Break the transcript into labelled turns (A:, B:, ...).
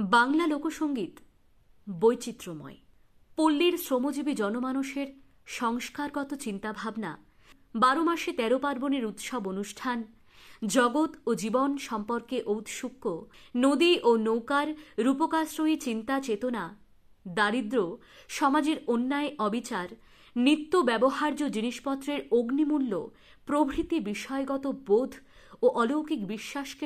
A: বাংলা লোকসঙ্গীত বৈচিত্র্যময়। পল্লীর শ্রমজীবী জনমানুষের সংস্কারগত চিন্তাভাবনা, 12 মাসে 13 পার্বণের উৎসব অনুষ্ঠান, জগৎ ও জীবন সম্পর্কে ঔৎসুক্য, নদী ও নৌকার রূপকাশ্রয়ী চিন্তা চেতনা, দারিদ্র্য, সমাজের অন্যায় অবিচার, নিত্য ব্যবহার্য জিনিসপত্রের অগ্নিমূল্য প্রভৃতি বিষয়গত বোধ ও অলৌকিক বিশ্বাসকে